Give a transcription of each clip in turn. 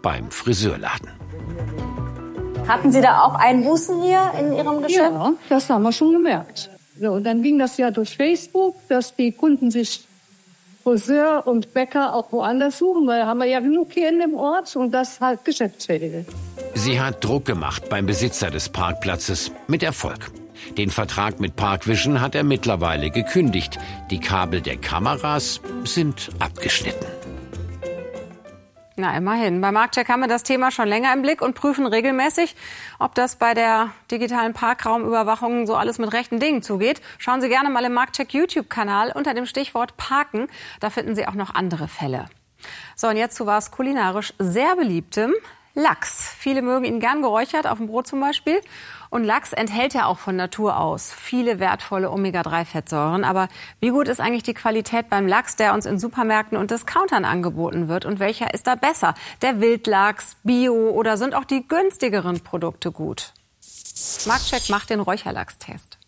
beim Friseurladen. Hatten Sie da auch Einbußen hier in Ihrem Geschäft? Ja, das haben wir schon gemerkt. So, und dann ging das ja durch Facebook, dass die Kunden sich Friseur und Bäcker auch woanders suchen, weil haben wir ja genug hier in dem Ort und das halt geschäftsschädigend. Sie hat Druck gemacht beim Besitzer des Parkplatzes, mit Erfolg. Den Vertrag mit Parkvision hat er mittlerweile gekündigt. Die Kabel der Kameras sind abgeschnitten. Na, immerhin. Bei Marktcheck haben wir das Thema schon länger im Blick und prüfen regelmäßig, ob das bei der digitalen Parkraumüberwachung so alles mit rechten Dingen zugeht. Schauen Sie gerne mal im Marktcheck YouTube-Kanal unter dem Stichwort Parken. Da finden Sie auch noch andere Fälle. So, und jetzt zu was kulinarisch sehr beliebtem. Lachs. Viele mögen ihn gern geräuchert, auf dem Brot zum Beispiel. Und Lachs enthält ja auch von Natur aus viele wertvolle Omega-3-Fettsäuren. Aber wie gut ist eigentlich die Qualität beim Lachs, der uns in Supermärkten und Discountern angeboten wird? Und welcher ist da besser? Der Wildlachs, Bio oder sind auch die günstigeren Produkte gut? Marktcheck macht den Räucherlachstest.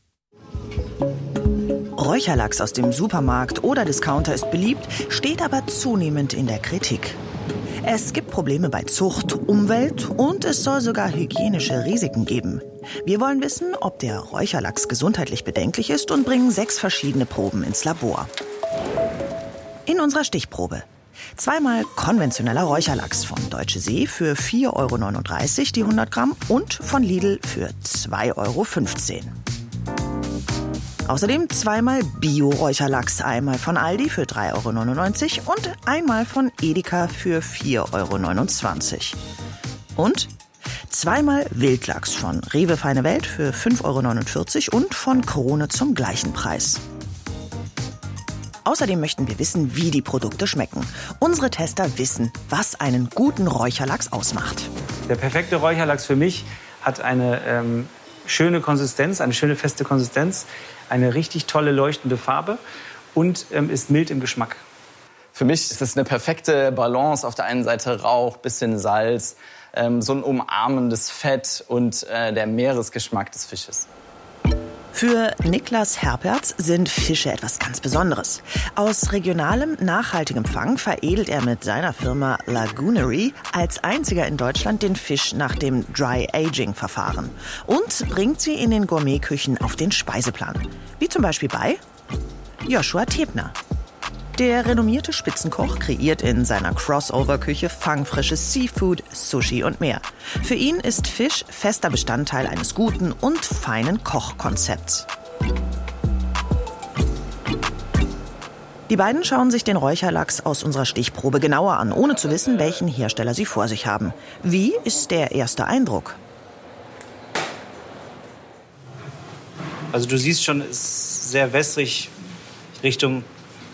Räucherlachs aus dem Supermarkt oder Discounter ist beliebt, steht aber zunehmend in der Kritik. Es gibt Probleme bei Zucht, Umwelt und es soll sogar hygienische Risiken geben. Wir wollen wissen, ob der Räucherlachs gesundheitlich bedenklich ist und bringen 6 verschiedene Proben ins Labor. In unserer Stichprobe: 2-mal konventioneller Räucherlachs von Deutsche See für 4,39 € die 100 Gramm und von Lidl für 2,15 €. Außerdem 2-mal Bio-Räucherlachs, einmal von Aldi für 3,99 € und einmal von Edeka für 4,29 €. Und 2-mal Wildlachs von Rewe Feine Welt für 5,49 € und von Krone zum gleichen Preis. Außerdem möchten wir wissen, wie die Produkte schmecken. Unsere Tester wissen, was einen guten Räucherlachs ausmacht. Der perfekte Räucherlachs für mich hat eine schöne Konsistenz, eine schöne feste Konsistenz, eine richtig tolle leuchtende Farbe und ist mild im Geschmack. Für mich ist es eine perfekte Balance. Auf der einen Seite Rauch, bisschen Salz, so ein umarmendes Fett und der Meeresgeschmack des Fisches. Für Niklas Herpertz sind Fische etwas ganz Besonderes. Aus regionalem, nachhaltigem Fang veredelt er mit seiner Firma Lagoonery als einziger in Deutschland den Fisch nach dem Dry-Aging-Verfahren und bringt sie in den Gourmetküchen auf den Speiseplan. Wie zum Beispiel bei Joshua Tebner. Der renommierte Spitzenkoch kreiert in seiner Crossover-Küche fangfrisches Seafood, Sushi und mehr. Für ihn ist Fisch fester Bestandteil eines guten und feinen Kochkonzepts. Die beiden schauen sich den Räucherlachs aus unserer Stichprobe genauer an, ohne zu wissen, welchen Hersteller sie vor sich haben. Wie ist der erste Eindruck? Also du siehst schon, es ist sehr wässrig Richtung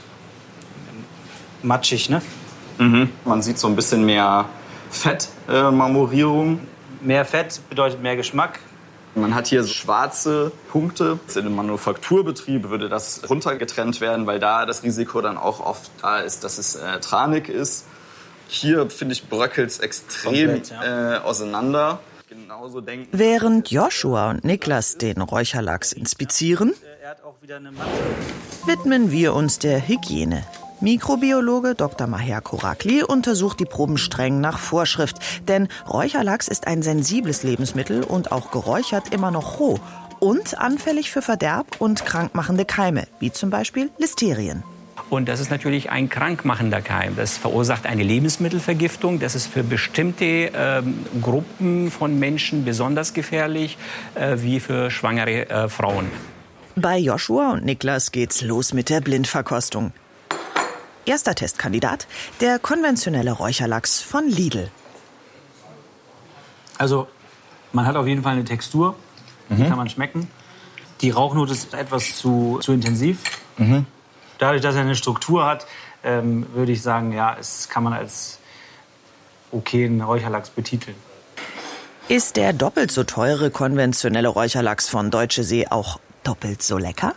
matschig, ne? Mhm. Man sieht so ein bisschen mehr Fettmarmorierung. Mehr Fett bedeutet mehr Geschmack. Man hat hier so schwarze Punkte. In einem Manufakturbetrieb würde das runtergetrennt werden, weil da das Risiko dann auch oft da ist, dass es tranig ist. Hier, finde ich, bröckelt es extrem komplett, auseinander. Genauso denken. Während Joshua und Niklas den Räucherlachs inspizieren, widmen wir uns der Hygiene. Mikrobiologe Dr. Maher Korakli untersucht die Proben streng nach Vorschrift. Denn Räucherlachs ist ein sensibles Lebensmittel und auch geräuchert immer noch roh. Und anfällig für Verderb und krankmachende Keime, wie zum Beispiel Listerien. Und das ist natürlich ein krankmachender Keim. Das verursacht eine Lebensmittelvergiftung. Das ist für bestimmte Gruppen von Menschen besonders gefährlich, wie für schwangere Frauen. Bei Joshua und Niklas geht's los mit der Blindverkostung. Erster Testkandidat, der konventionelle Räucherlachs von Lidl. Also man hat auf jeden Fall eine Textur, die kann man schmecken. Die Rauchnote ist etwas zu intensiv. Dadurch, dass er eine Struktur hat, würde ich sagen, ja, es kann man als okayen Räucherlachs betiteln. Ist der doppelt so teure konventionelle Räucherlachs von Deutsche See auch doppelt so lecker?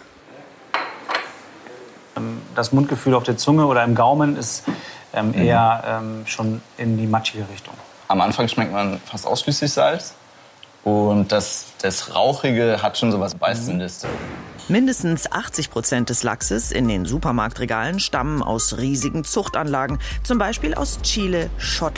Das Mundgefühl auf der Zunge oder im Gaumen ist eher schon in die matschige Richtung. Am Anfang schmeckt man fast ausschließlich Salz. Und das Rauchige hat schon so was Beißendes. Mindestens 80% des Lachses in den Supermarktregalen stammen aus riesigen Zuchtanlagen. Zum Beispiel aus Chile, Schottland